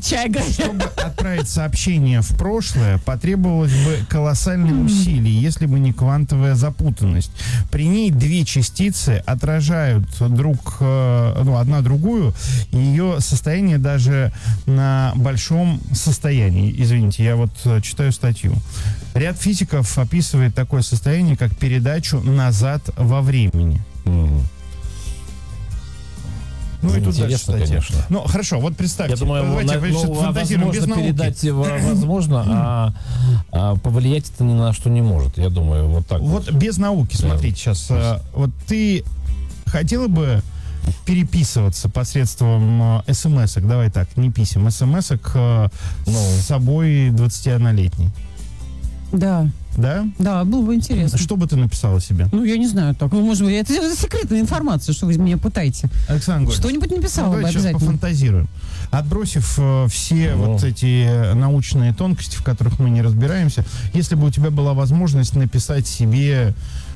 этот чай горит. Чтобы отправить сообщение в прошлое, потребовалось бы колоссальные усилия, если бы не квантовая запутанность. При ней две частицы отражают одна другую, и ее состояние даже на большом состоянии. Извините, я вот читаю статью. Ряд физиков описывает такое состояние, как передачу назад во времени. Ну, и тут дальше статья. Конечно. Ну, хорошо, вот представьте. Я думаю, фантазируем без науки. Передать возможно, а повлиять это ни на что не может. Я думаю, вот так. Вот без науки, смотрите, сейчас. Вот ты хотела бы переписываться посредством смс-ок, давай так, не писем, смс-ок с собой 21-летней? Да. Да? Да, было бы интересно. Что бы ты написала себе? Ну, я не знаю так. Ну, может быть, это секретная информация, что вы меня пытаете. Александр Григорьевич, что-нибудь написала бы обязательно. Сейчас пофантазируем. Отбросив все вот эти научные тонкости, в которых мы не разбираемся, если бы у тебя была возможность написать себе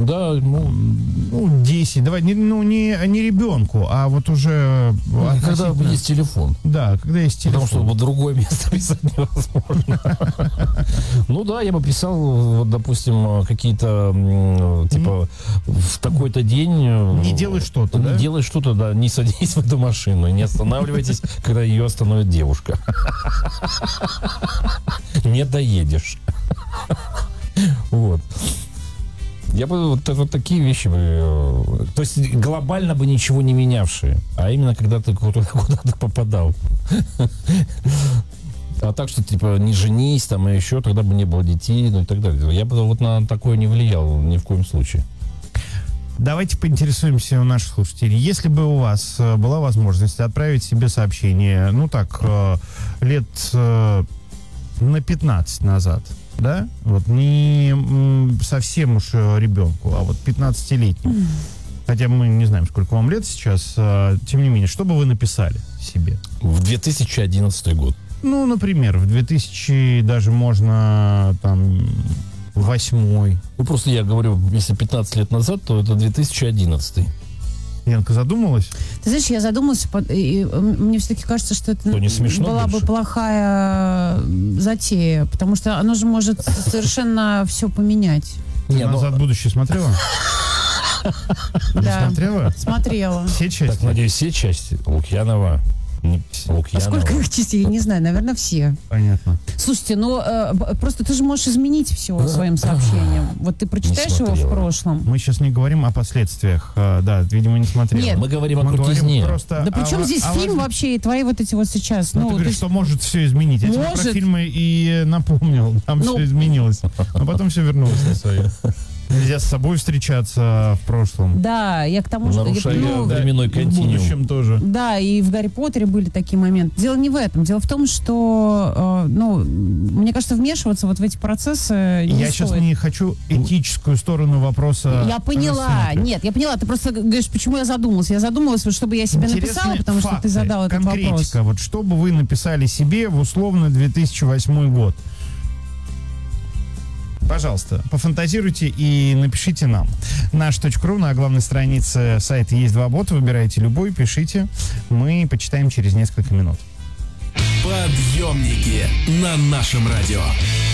10, давай, не ребенку, а вот уже... Когда есть телефон. Да, когда есть телефон. Потому что в другое место писать невозможно. Ну да, я бы писал, вот, допустим, какие-то, типа, в такой-то день... Не делай что-то, да? Не делай что-то, да. Не садись в эту машину, не останавливайтесь, когда ее остановит девушка. Не доедешь. Вот. Я бы вот такие вещи бы... То есть глобально бы ничего не менявшие, а именно когда ты куда-то попадал. А так, что, типа, не женись, там, и еще, тогда бы не было детей, ну и так далее. Я бы вот на такое не влиял ни в коем случае. Давайте поинтересуемся у наших слушателей. Если бы у вас была возможность отправить себе сообщение, лет на 15 назад, да? Вот не совсем уж ребенку, а вот 15-летнему. Хотя мы не знаем, сколько вам лет сейчас, тем не менее, что бы вы написали себе? В 2011 год. Ну, например, в 2000 даже можно там 8-й. Ну, просто я говорю, если 15 лет назад, то это 2011. Янка задумалась? Ты знаешь, я задумалась, и мне все-таки кажется, что это была бы плохая затея, потому что оно же может совершенно все поменять. Ты «Назад в будущее» смотрела? Да. Смотрела? Смотрела. Все части? Так, надеюсь, все части. Лукьянова. А сколько их частей? Я не знаю, наверное, все. Понятно. Слушайте, просто ты же можешь изменить все своим сообщением. Вот ты прочитаешь его в прошлом. Мы сейчас не говорим о последствиях. Да, видимо, не смотрела. Нет. Мы говорим о крутизне. Да при чем здесь фильм вообще и твои вот эти вот сейчас? Ну, ты говоришь, что может все изменить. Я тебе про фильмы и напомнил. Там все изменилось. Но потом все вернулось на свое. Нельзя с собой встречаться в прошлом. Да, я к тому же... Нарушая временной континуум. И в будущем тоже. Да, и в «Гарри Поттере» были такие моменты. Дело не в этом. Дело в том, что, мне кажется, вмешиваться вот в эти процессы не Я стоит. сейчас не хочу этическую сторону вопроса. Я поняла. Нет, я поняла. Ты просто говоришь, почему я задумалась. Я задумалась, чтобы я себе написала, потому что ты задал этот вопрос. Конкретика. Вот что бы вы написали себе в условно 2008 год? Пожалуйста, пофантазируйте и напишите нам. Наш.ру, на главной странице сайта есть два бота. Выбирайте любой, пишите. Мы почитаем через несколько минут. Подъемники на нашем радио.